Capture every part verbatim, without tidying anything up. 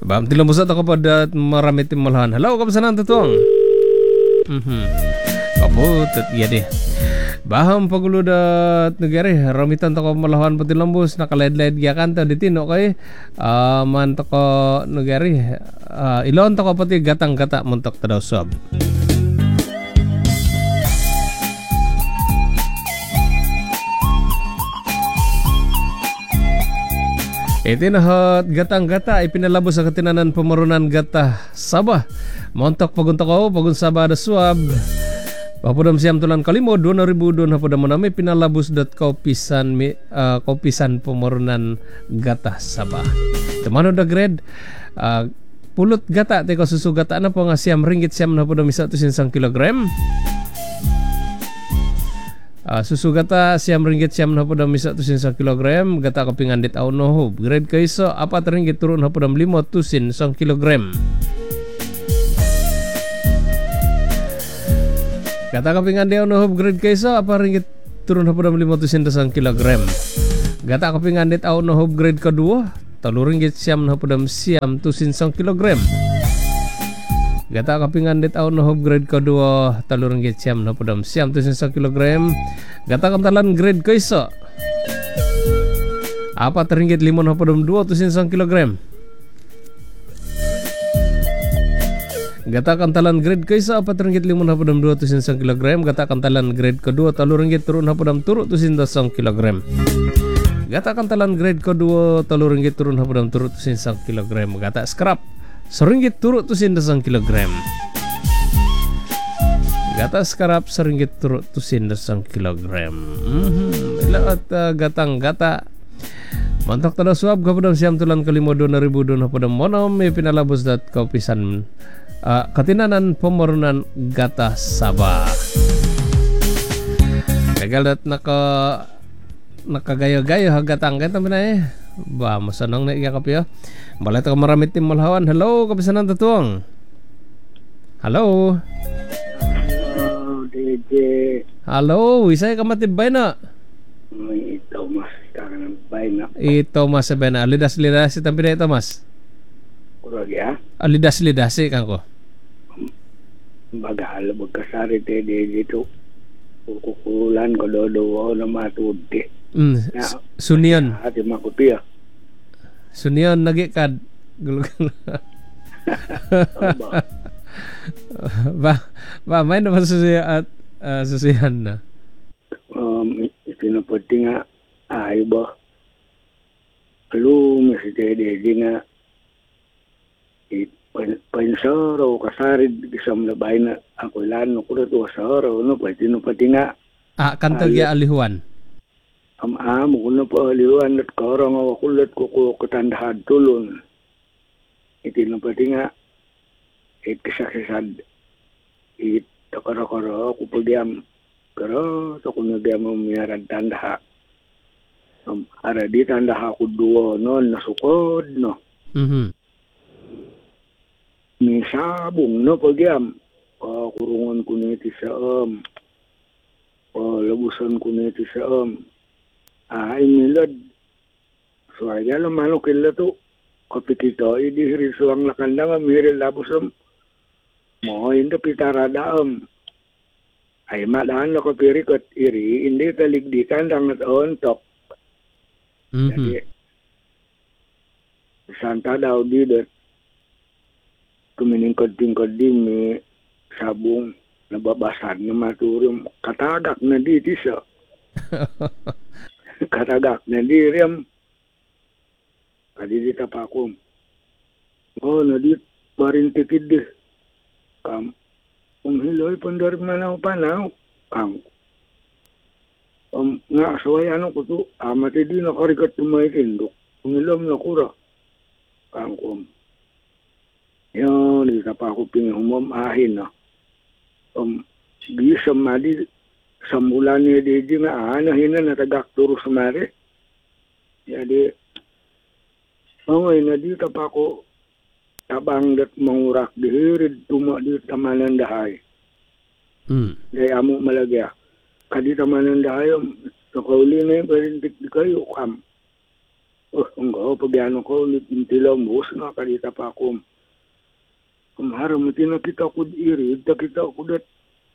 Bam tilambusa ta kepada marami tim malahan. Halo kapesanan tutuang. Mhm. Kaput ya deh. Baham pagulu dat negara ramitan toko malahan pati lembus nakaled-led ya kan ta ditino kay uh, man toko negara uh, ilon toko pati gatang-gata mentok tadaw sab. Itinahat gatang-gata ipinalabos sa katinanan pamarunan gata Sabah. Montok paguntok ko pagun Sabah ada suab. Papudam siam tulan kalimo dua ribu dua hapudam manami pinalabos dot kopisan uh, kopisan pamarunan gata Sabah. Temano da grade uh, pulut gata teko susu gata na po nga siam ringgit siam na pudam isa tusin sang kilogram. Uh, susu gata siam ringgit siam na podam isa tusin sang kilogram gata kapingan dit au nohub grade kaiso apat ringgit turun na podam lima tusin sang kilogram gata kapingan dit au nohub grade kaiso apa ringgit turun na podam lima tusin sang kilogram gata kapingan dit au nohub grade kedua telu ringgit siam na podam siam tusin sang kilogram gata kapingan dit au nohub grade kedua telu ringgit siam na podam siam tusin sang kilogram gata kantalan grade kaiso apa teringgit lima na podam dua tusin sang kilogram gata kantalan grade kaiso apa teringgit lima na podam dua tusin sang kilogram gata kantalan grade kedua telu ringgit turun na podam turut tusin sang kilogram gata kantalan grade kedua telu ringgit turun na podam turut tusin sang kilogram gata scrap seringgit turut tusin dasang kilogram gata sekarap seringgit turut tusin dasang kilogram mm-hmm. Ilaat uh, gatang gata mantok tada suap kapadam siam tulan kalimo dua ribu dua padam monom pinalabos dat kaupisan uh, katinanan pemarunan gata Sabah gagal dat naka nakagayo-gayo hagatang gata manay ba masanong na iya kapyo balay ta maramit tim malhawan. Hello kapisanan tatuang. Hello Hello D J. Hello isay ka matibay na May Thomas kanang bay na i Thomas sabay na lidas lidas si tampinay Thomas kurag ya alidas lidas si kanko baga alabog kasari te D J to kukulan ko dodo na matudi mm, sunion ati makupiya sunion nagikad gulgal ba ba may na masusiya at uh, susihan na um itinapati nga ay ba alu mesi te D J nga pansaro kasarid isam labay na ako lano ko to saro no pati no pati nga ah kantag ya alihuan am am kuno pa alihuan at karang ako kulat ko ko katandahan tulon iti no pati nga it kasasad it takara-kara ko pagyam kara to kuno gyam miyaran tandaha am ara di tandaha ko duo non nasukod no mhm ni sabong no pagyam uh, kurungan ko niti sa um uh, labusan ko niti sa um ay milad so ay alam ano kila to kapitito idi hirisuang lakanda nga miril labusam mo hindi pitarada um ay madaan na kapirikot iri hindi taligdikan lang at ontok mhm jadi santa daw didet kumining-kod-tingkod din may sabong nababasad na maturum katagak na di tisa katagak na di riyam kadidita pa ako oh na di parin tikid di kam umhiloy pandar manaw panaw kam um, nga saway ano ko to amati di nakarigat tumaitindok umilom na kura kam kum yun, hindi ka pa ako pinahumam ahin na. Um, di sa mali, sa mula niya di di nga anahin na natagakturo sa mali. Jadi, okay, na di ka pa ako tabang dat mangurak di hirid tuma di tamanan dahay. mm Dahil amo malagya. Kadi tamanan dahay, nakauli na yung parintik di kayo kam. Oh, enggak, pagyano ko, intilaw mo, na kalita pa ako. Kumharap mo, tinakita ko diri, takita ko dat,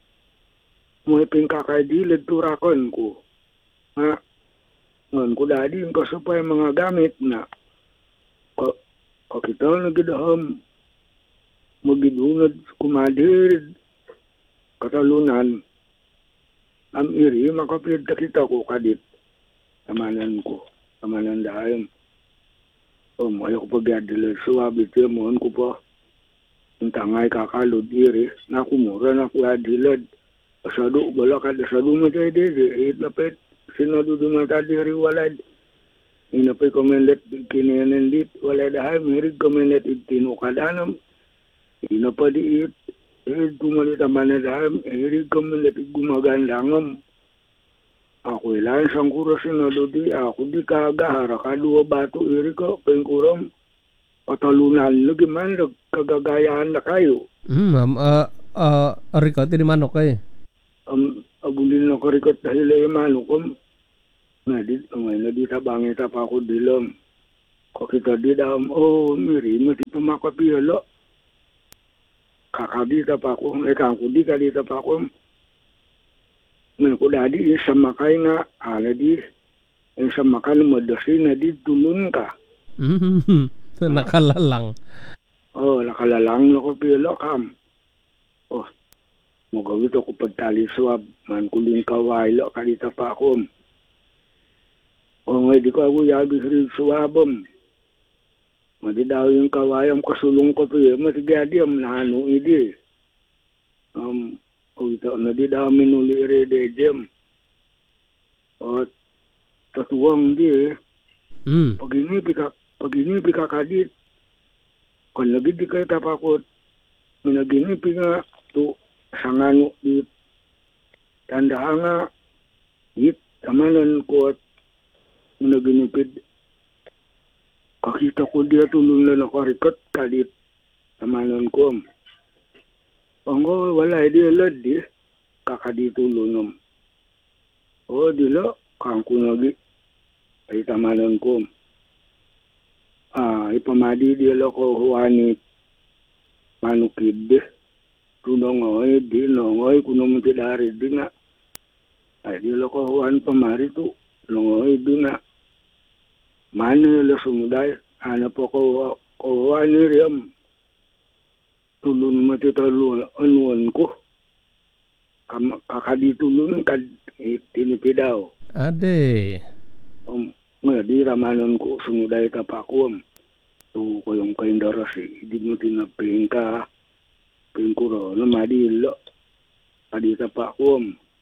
may pingkakaidilid turakan ko. Nga, ngan ko dadi, yung kasupay mga gamit na, ka, kakita na gidaham, magidunad, kumadir, katalunan, am iri, makapid takita ko kadit, tamanan ko, tamanan dahil. O, may ko pagyadilid, suwabi tiya mohan ko pa, yung tangay kakalod iri, nakumura na ko adilad. Asado, bala ka, asado mo tayo diri, hit lapit, sinado dumata diri walad. Inapay komendet, kinayanandit, walad ahay, mirig komendet, itinukadanam. Inapa di it, hit kumalit amanadaham, hirig komendet, gumagandangam. Ako ilan sang kura sinado di, ako di kagahara, kadua bato iri ko, pengkuram. Patalunan lagi man, kagagayahan na kayo. Hmm, ma'am, ah, ah, ari ka, tinimanok kay. Um, abulin na karikot dahil ay manukom. Nadit, umay na di tabangit pa ako dilam. Kakita di dam, oh, miri, mati pumakapiyalo. Kakadita pa ako, eh, kang kudi kadita pa ako. Ngayon ko dadi, isang makay nga, ala di, isang makay na madasi na di, tulun ka. Hmm, nakalalang. Oh, nakalalang na ko pilo kam. Oh, magawit ako pagtali swab. Man kuling kawaylo, kalita pa ako. Oh, ngay di ko ako yagis rin swabam. Madi daw yung kawayam kasulong ko piyo. Matigadiyam na ano idi. Um, oh, ito, nadi daw minuli rin diyam. Oh, tatuwang di eh. Hmm. Pag inipi ka, pag inipi ka kadit, kung lagi di kayo tapakot, minaginipi nga to sangano di tanda nga it tamanan ko at minaginipid. Kakita ko diya tulong na nakarikat kadit tamanan ko. Panggo wala di alad di kakaditulunam. O dila kang kunagi ay tamanan ko. Ah, ipamadi di ko huwani manukid. Tunongoy, di nongoy, kuno mo tidari di nga. Ay di ko huwan pamari to. Nongoy di nga. Mano nila sumuday. Ano po ko huwani riyam. Tulun mo titaluan anuan ko. Kakaditulun kad tinipidaw. Ade. Um, nga di ramanon ko sumuday ka pa ko. To ko yung kaindarasi. Di mo tinapin ka. Pingkuro na madilo. Kadita pa ko.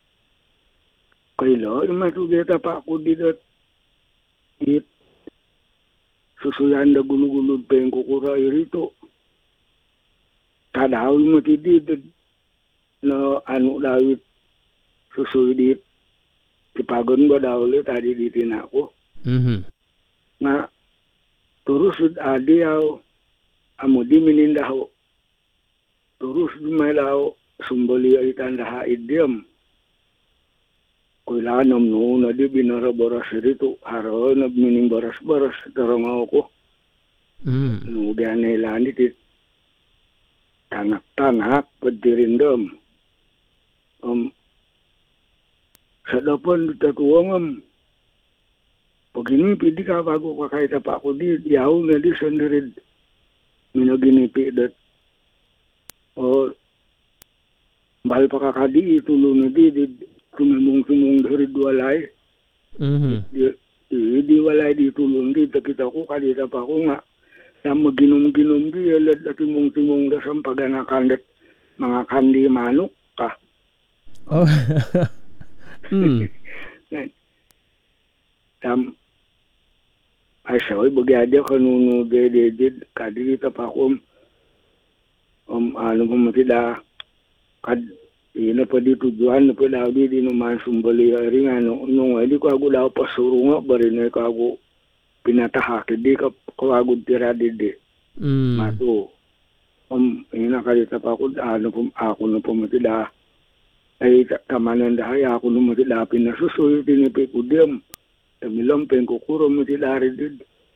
Kailo, masugeta pa ko dito. It. Susuyan na gulugulod pa yung kukura irito. Kadahaw mo tidid. No, ano dawit. Susuyit. Ipagon ba daw ulit, adi dito na ako. Mhm. Nga, turusud adi yaw, amo di minindaho. Turus dumaylaw, sumbali ay tandaha idyam. Kuilanam no, na di binarabaras rito. Haro, nagmining baras-baras, tarangaw ko. Hmm. No, diyan na ilanit it. Tanak-tanak, padirindam. Um, sa dapan, tatuwangam. Pag inipi, di ka bago kakayta pa ako di, yaw na di sandirid. Minaginipi dat. O, bahal pa kakadi, itulo na di, di tumimong-tumong darid walay. Mhm. Di, di, di walay di tulong di, takita ko, kadita pa ko nga. Na maginom-ginom di, alad at timong-timong da sa paganakan dat mga kandi manok ka. Oh. Hmm. Tam, ay sa'y bagyadya kanuno dededid, kadita pa ko, um, ano pa matida, kad, ina pa di tujuan, na pa daw di, di naman sumbali, rin ano, nung ay di ko ako daw pasurunga, bari na ko ako pinatahakid, di ka kawagod tira di di, Hmm. mato. Um, ina kadita pa ko, ano pa, ako na pa matida, ay kamanan dahay, ako na matida, pinasusoy, tinipi ko diyam, tamilampeng kukuro matida rin din.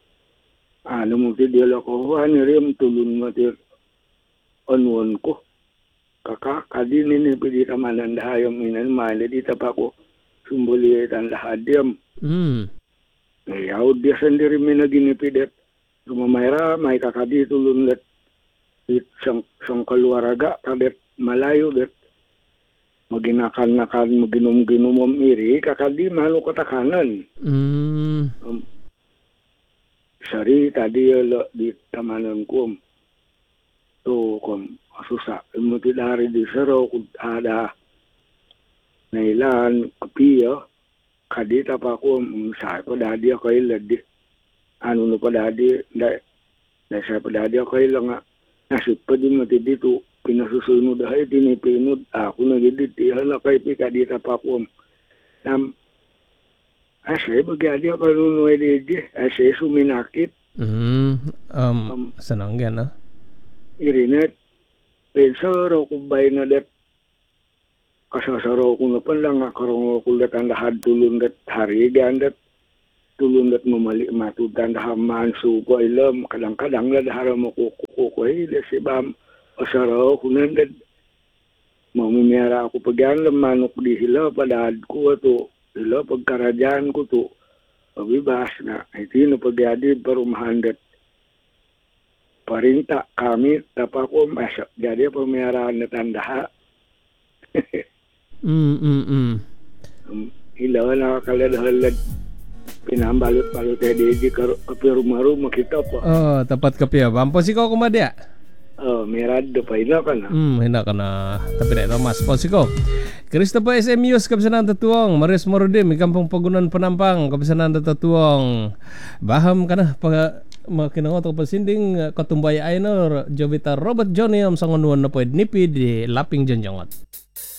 Ano mo ti dila ko hani rem tulun matir onwon ko. Kaka kadi nini pidi tamanan dahayam inan mali di tapako sumbuli tan lahadiam. Mm. Ayaw dia sendiri mina ginipidet. Rumamayra may kakadi tulun let it sang sang kaluaraga kadet malayo det maginakan-nakan maginom-ginomom iri kakadi malo katakanan. Mm. Um, sari tadi lo di tamanan ko to kom susah muti dari di sero ada nailan kapiyo kadi tapa ko sa pa dadi ako ilad ano no pa dadi da da sa pa dadi ako ilang nasip pa din mati dito pinasusunod ay dinipinod ako nagiditi hala kay pika di tapa ko nam asay bagadi ako nunoy di asay suminakit. Mm. Um, um sanang yan, ah? irinet pensaro ko bay na det kasasaro ko na lang karong ko det ang lahad tulun det hari gandet tulun det mamali matudan haman su ko ilam kadang-kadang la dahara mo ko ko ko ile si bam asaro ko nandet mamimiyara ako pagyan lamanok di sila padad ko to sila pagkarajaan ko to pabibas na iti no pagyadi parumahan det parinta kami tapa ko masak jadi pemeliharaan na tandaha. Mm, mm, mm. um, ilaw na kaladahalad pinambalot-balot ya di kapirumah-rumah kita po. Oh, tapat ka piya. Bampos ikaw kumadya. Oh, merado pa ina ka na. Hmm, hina ka na. Tapi na ito, mas posiko. Kristo pa S M Us, kapisanan tatuong. Maris Morodim, ikampong pagunan panampang. Kapisanan tatuong. Baham ka na. Pag makinangot ko pasinding katumbay ay no. Jovita Robert Johnny, ang sangonuan na po nipid. Laping janjangot.